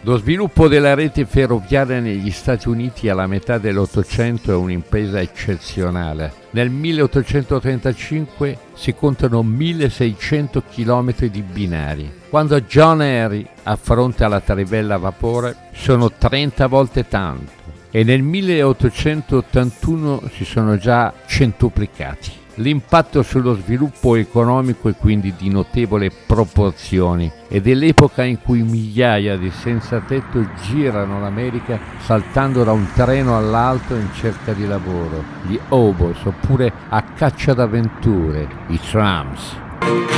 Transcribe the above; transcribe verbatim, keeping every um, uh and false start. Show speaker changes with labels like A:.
A: Lo sviluppo della rete ferroviaria negli Stati Uniti alla metà dell'Ottocento è un'impresa eccezionale. Nel milleottocentotrentacinque si contano milleseicento chilometri di binari. Quando John Henry affronta la trivella a vapore sono trenta volte tanto e nel milleottocentottantuno si sono già centuplicati. L'impatto sullo sviluppo economico è quindi di notevoli proporzioni ed è l'epoca in cui migliaia di senzatetto girano l'America saltando da un treno all'altro in cerca di lavoro, gli hobos oppure a caccia d'avventure, i trams.